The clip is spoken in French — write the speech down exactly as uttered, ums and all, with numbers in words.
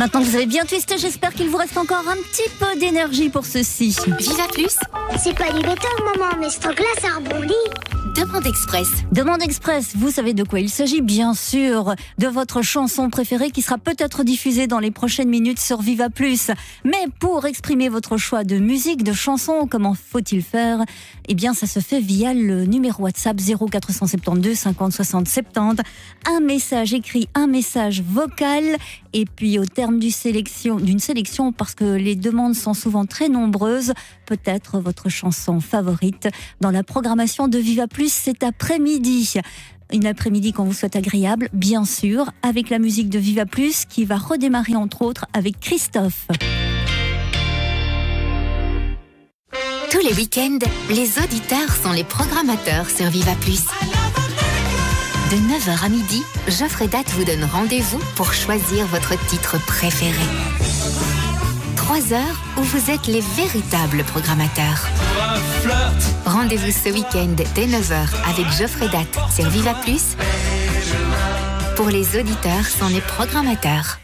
Maintenant que vous avez bien twisté, j'espère qu'il vous reste encore un petit peu d'énergie pour ceci. Viva Plus, C'est pas du béton, maman, mais ce truc-là, ça rebondit. Demande Express. Demande Express, vous savez de quoi il s'agit, bien sûr, de votre chanson préférée qui sera peut-être diffusée dans les prochaines minutes sur Viva Plus. Mais pour exprimer votre choix de musique, de chanson, comment faut-il faire ? Eh bien, ça se fait via le numéro WhatsApp zéro quatre cent soixante-douze cinquante soixante soixante-dix. Un message écrit, un message vocal. Et puis, au terme du sélection, d'une sélection, parce que les demandes sont souvent très nombreuses, peut-être votre chanson favorite dans la programmation de Viva Plus cet après-midi. Une après-midi qu'on vous souhaite agréable, bien sûr, avec la musique de Viva Plus qui va redémarrer entre autres avec Christophe. Tous les week-ends, les auditeurs sont les programmateurs sur Viva Plus. De neuf heures à midi, Geoffrey Date vous donne rendez-vous pour choisir votre titre préféré. Trois heures où vous êtes les véritables programmateurs. Rendez-vous ce week-end dès neuf heures avec Geoffrey Date sur Viva Plus. Pour les auditeurs sont les programmateurs.